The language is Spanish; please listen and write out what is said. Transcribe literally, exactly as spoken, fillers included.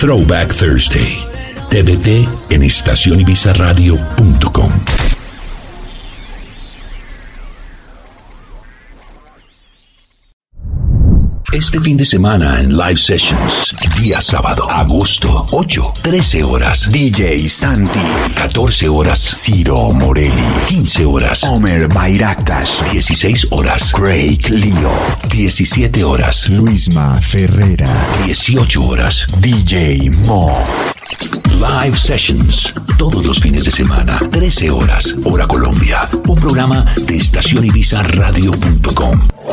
Throwback Thursday. T B T en estación ibiza radio punto com. Este fin de semana en Live Sessions, día sábado, agosto ocho, trece horas, D J Santi, catorce horas, Ciro Morelli, quince horas, Omer Bayraktas, dieciséis horas, Craig Leo, diecisiete horas, Luisma Ferrera, dieciocho horas, D J Mo. Live Sessions, todos los fines de semana, trece horas, hora Colombia, un programa de estación ibiza radio punto com.